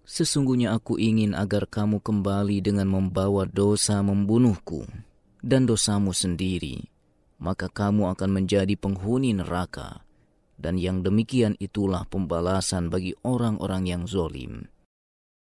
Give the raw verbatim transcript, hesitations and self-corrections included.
Sesungguhnya aku ingin agar kamu kembali dengan membawa dosa membunuhku dan dosamu sendiri, maka kamu akan menjadi penghuni neraka, dan yang demikian itulah pembalasan bagi orang-orang yang zolim.